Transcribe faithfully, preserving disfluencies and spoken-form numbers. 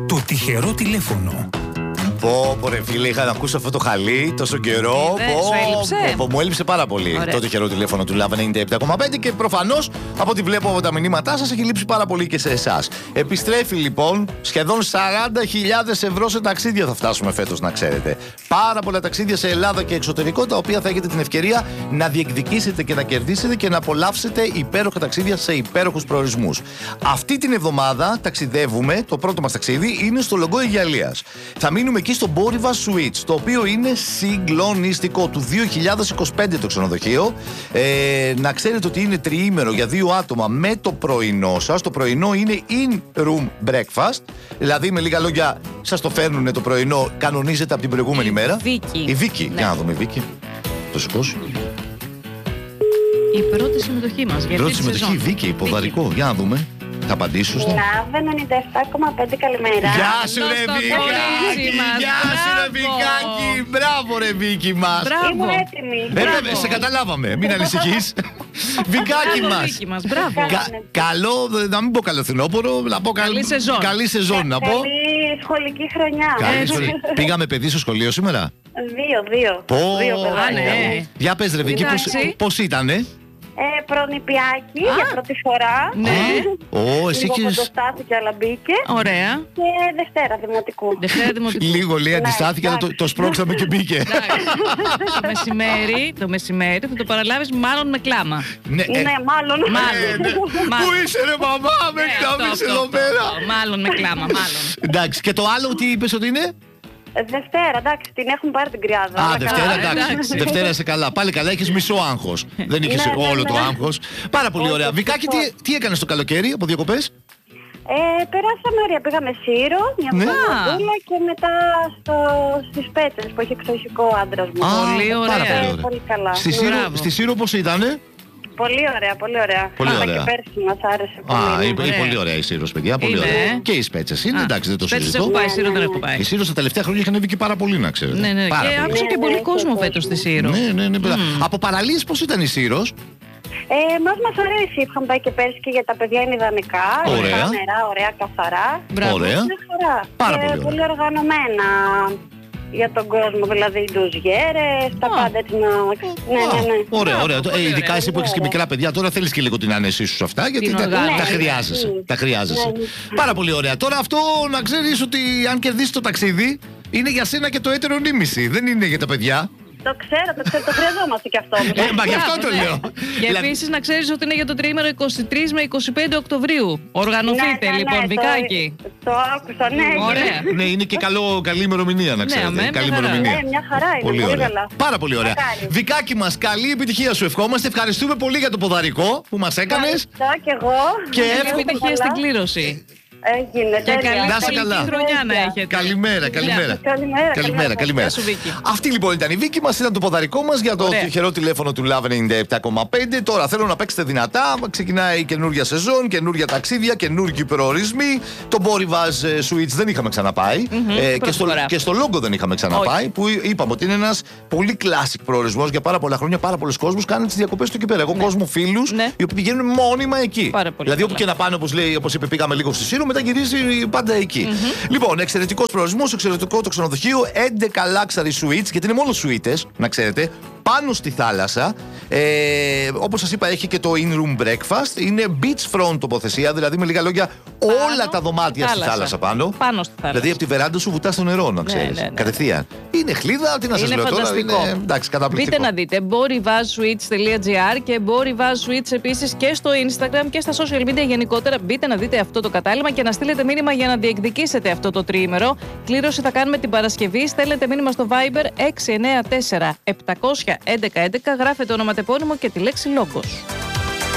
Το τυχερό τηλέφωνο. Πω, πω ρε φίλε, είχα να ακούσω αυτό το χαλί τόσο καιρό. Είδες, σου έλειψε? Πω, πω, μου έλειψε πάρα πολύ. Ωραία. Το τυχερό τηλέφωνο του Love ενενήντα επτά κόμμα πέντε και προφανώς από ό,τι βλέπω από τα μηνύματά σας έχει λείψει πάρα πολύ και σε εσάς. Επιστρέφει λοιπόν σχεδόν σαράντα χιλιάδες ευρώ σε ταξίδια θα φτάσουμε φέτος, να ξέρετε. Πάρα πολλά ταξίδια σε Ελλάδα και εξωτερικό, τα οποία θα έχετε την ευκαιρία να διεκδικήσετε και να κερδίσετε και να απολαύσετε υπέροχα ταξίδια σε υπέροχους προορισμούς. Αυτή την εβδομάδα ταξιδεύουμε, το πρώτο μας ταξίδι είναι στο Λογκό Αιγιαλίας. Θα μείνουμε εκεί στο Boriva Suites, το οποίο είναι συγκλονιστικό, του δύο χιλιάδες είκοσι πέντε το ξενοδοχείο. Ε, να ξέρετε ότι είναι τριήμερο για δύο άτομα με το πρωινό σας. Το πρωινό είναι in-room breakfast, δηλαδή με λίγα λόγια σας το φέρνουν το πρωινό, κανονίζεται από την προηγούμενη Η μέρα. Βίκη. Η Βίκη, Ναι. για να δούμε η Βίκη. Το σηκώσω. Η πρώτη συμμετοχή μας. Η πρώτη συμμετοχή, η Βίκη, υποδαρικό. Για να δούμε. Θα απαντήσω σωστά. Love ενενήντα επτά κόμμα πέντε, καλημέρα. Γεια σου ρε στο Βικάκη! κορίτσι μας. Γεια σου ρε Μπράβο. Βικάκη! Μπράβο ρε Βίκη μας! Μπράβο. Ήμουν έτοιμη. Ε, Μπράβο. βέβαια, σε καταλάβαμε, μην ανησυχείς. Βικάκη Μπράβο, μας! Βίκη μας, μπράβο. Κα- καλό, να μην πω καλό φθινόπωρο, να πω καλ- Καλή σεζόν. Καλή σεζόν να πω. Καλή σχολική χρονιά. Καλή Ε, σχολή. Πήγαμε παιδί στο σχολείο σήμερα. Δύο, δύο. Πω. Δύο Α, παιδάκια. ναι. Για πες ρε Βίκη, πώς, Εντάξει. πώς ήτανε? Ε, προνηπιάκι Α. για πρώτη φορά. Ναι. Ω, εσύ Λίγο έχεις κοντοστάθηκε, αλλά μπήκε. Ωραία. Και Δευτέρα δημοτικού. Δευτέρα δημοτικού. λίγο λέει αντιστάθηκε, αλλά το, το σπρώξαμε και μπήκε. Εντάξει. το μεσημέρι, το μεσημέρι θα το παραλάβεις μάλλον με κλάμα. Ναι, ε, Ναι, μάλλον. Μάλλον. Πού Μάλλον. είσαι ρε μαμά, με Ναι, αυτό, κλάβεις αυτό, εδώ αυτό, πέρα. αυτό. Μάλλον με κλάμα, μάλλον. Εντάξει, και το άλλο τι είπες ότι είναι? Ε, Δευτέρα, εντάξει, την έχουν πάρει την κρυάδα. Α, αλλά Δευτέρα, καλά. εντάξει. εντάξει. Δευτέρα σε καλά. Πάλι καλά, έχεις μισό άγχος. Δεν είχες Ναι, ναι, όλο το ναι. άγχος. Πάρα πολύ Όχι, ωραία. Βικάκη, τι, σωστό. τι έκανες το καλοκαίρι από διακοπές? Ε, περάσαμε ωραία, πήγαμε Σύρο, μια Ναι. εβδομαδούλα και μετά στο, στις Πέτρες που έχει εξοχικό ο άντρας μου. Α, Πολύ ωραία. πάρα πολύ Ε, ωραία. πολύ καλά. Στη Σύρο, Μπράβο. στη Σύρο πώς ήτανε? Πολύ ωραία, πολύ ωραία. Πολύ Αλλά ωραία. και πέρσι μας άρεσε Α, πολύ. είναι Ωραία. πολύ ωραία η Σύρος, παιδιά. Πολύ Είναι, ωραία. ε. Και οι Σπέτσες είναι, Α, εντάξει, δεν το Σπέτσες συζητώ. έχω πάει, Ναι, Σύρο ναι, δεν ναι. έχω πάει. Η Σύρος τα τελευταία χρόνια έχει ανέβει και πάρα πολύ, να ξέρετε. Ναι, ναι, Πάρα και πολύ. άκουσα και Ναι, πολύ ναι, κόσμο ναι, φέτος στη ναι. Σύρο. Ναι, ναι, ναι. παιδιά. Από παραλίες πώς ήταν η Σύρος? Ε, μας μας αρέσει, είχαμε πάει και πέρσι και για τα παιδιά είναι ιδανικά. Ωραία. Ωραία. Νερά, ωραία, καθαρά. Μπράβο. Ωραία. Μια χαρά. Πάρα και πολύ ωραία. πολύ οργανωμένα για τον κόσμο, δηλαδή ντουζιέρες, τα Α. πάντα έτσι να... Ναι, Α, ναι, ναι. Ωραία, Μπράβο, ωραία. πολύ Ε, ειδικά ωραία. εσύ που έχεις και μικρά παιδιά, τώρα θέλεις και λίγο την άνεσή σου σε αυτά, γιατί Την τα, οργάνωση. τα Ναι, χρειάζεσαι. ναι. Τα χρειάζεσαι. Ναι, ναι. Πάρα πολύ ωραία. Τώρα αυτό να ξέρεις ότι αν κερδίσεις το ταξίδι, είναι για σένα και το έτερο νήμιση. Δεν είναι για τα παιδιά. Το ξέρω, το ξέρω, το χρειαζόμαστε κι αυτό. Ε, μα γι' αυτό Μπράβο, το ναι. λέω. Και Δηλαδή- επίσης να ξέρεις ότι είναι για το τριήμερο είκοσι τρεις με είκοσι πέντε Οκτωβρίου. Οργανωθείτε Ναι, ναι, λοιπόν, ναι, Βικάκη. Το, το άκουσα, ναι. Ωραία. Ναι, είναι και καλό, καλή ημερομηνία να Ναι, ξέρετε. αμέ, μια καλή χαρά. ημερομηνία. Ναι, μια χαρά είναι, πολύ ωραία. καλά. Πάρα πολύ ωραία. Μακάρι. Βικάκη μας, καλή επιτυχία σου ευχόμαστε. Ευχαριστούμε πολύ για το ποδαρικό που μας έκανες. Ευχαριστώ κι εγώ. Και Καλή εύχομαι- επιτυχία στην κλήρωση. Έγινε, Και τέλεια. καλή Να είσαι σχολική καλά. χρονιά να έχετε. Καλημέρα, καλημέρα. Καλημέρα, Καλημέρα, καλημέρα. Γεια σου, Βίκη. Αυτή λοιπόν ήταν η Βίκη μας, ήταν το ποδαρικό μας για το Ωραία. τυχερό τηλέφωνο του Love ενενήντα επτά κόμμα πέντε. Τώρα θέλω να παίξετε δυνατά. Ξεκινάει η καινούργια σεζόν, καινούργια ταξίδια, καινούργιοι προορισμοί. Το Boriva Suites δεν είχαμε ξαναπάει. Ε, και, πρώτη στο, φορά. και στο Λόγκο δεν είχαμε ξαναπάει. Που είπαμε ότι είναι ένας πολύ classic προορισμός για πάρα πολλά χρόνια. Πάρα πολλοί κόσμος κάνουν τις διακοπές του εκεί πέρα. Εγώ κόσμο φίλους Ναι. οι οποίοι πηγαίνουν μόνιμα εκεί. Πάρα πολύ δηλαδή όπου καλά. και να πάνε, όπως λέει, όπως είπε, πήγαμε λίγο στη Σύρο, μετά γυρίζει πάντα εκεί. Λοιπόν, εξαιρετικός προορισμός, εξαιρετικό το ξενοδοχείο, έντεκα luxury suites, γιατί είναι μόνο suites, να ξέρετε, πάνω στη θάλασσα. Ε, όπως σας είπα, έχει και το in-room breakfast. Είναι beachfront τοποθεσία, δηλαδή με λίγα λόγια όλα τα δωμάτια στη θάλασσα. θάλασσα πάνω. Πάνω στη θάλασσα. Δηλαδή από τη βεράντα σου βουτάς στο νερό, να ξέρεις. ναι, ναι. Κατευθείαν. Είναι χλίδα, τι να σας Είναι λέω τώρα. φανταστικό. Είναι, εντάξει, καταπληκτικό. Μπείτε να δείτε borivazsuites τελεία gr και borivazsuites επίσης και στο Instagram και στα social media γενικότερα. Μπείτε να δείτε αυτό το κατάλημα και να στείλετε μήνυμα για να διεκδικήσετε αυτό το τριήμερο. Κλήρωση θα κάνουμε την Παρασκευή. Στέλνετε μήνυμα στο Viber έξι εννιά τέσσερα επτά ένα ένα έντεκα έντεκα. Γράφετε ονοματεπώνυμο και τη λέξη Λόγκος.